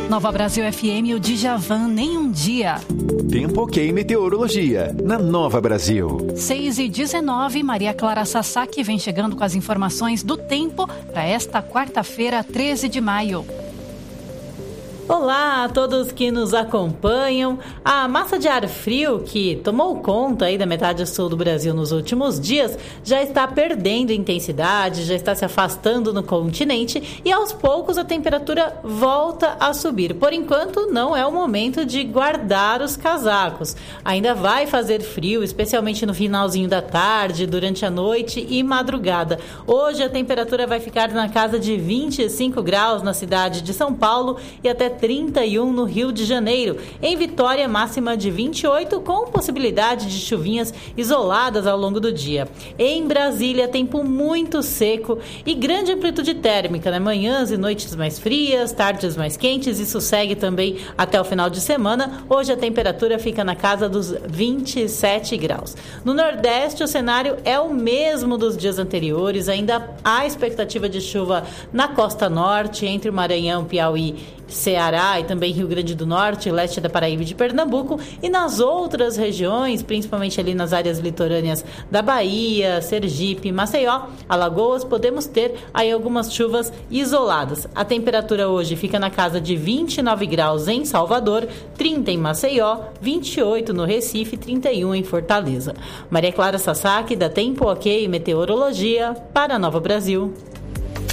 Nova Brasil FM, o Djavan, nem um dia. Tempo ok, meteorologia, na Nova Brasil. 6h19, Maria Clara Sasaki vem chegando com as informações do tempo para esta quarta-feira, 13 de maio. Olá a todos que nos acompanham. A massa de ar frio que tomou conta aí da metade sul do Brasil nos últimos dias já está perdendo intensidade, já está se afastando no continente e aos poucos a temperatura volta a subir. Por enquanto não é o momento de guardar os casacos. Ainda vai fazer frio, especialmente no finalzinho da tarde, durante a noite e madrugada. Hoje a temperatura vai ficar na casa de 25 graus na cidade de São Paulo e até 31 no Rio de Janeiro. Em Vitória, máxima de 28, com possibilidade de chuvinhas isoladas ao longo do dia. Em Brasília, tempo muito seco e grande amplitude térmica, né? Manhãs e noites mais frias, tardes mais quentes. Isso segue também até o final de semana. Hoje a temperatura fica na casa dos 27 graus. No Nordeste, o cenário é o mesmo dos dias anteriores. Ainda há expectativa de chuva na costa norte, entre o Maranhão, Piauí, Ceará e também Rio Grande do Norte, leste da Paraíba e de Pernambuco, e nas outras regiões, principalmente ali nas áreas litorâneas da Bahia, Sergipe, Maceió, Alagoas, podemos ter aí algumas chuvas isoladas. A temperatura hoje fica na casa de 29 graus em Salvador, 30 em Maceió, 28 no Recife, 31 em Fortaleza. Maria Clara Sasaki, da Tempo Ok Meteorologia, para a Nova Brasil.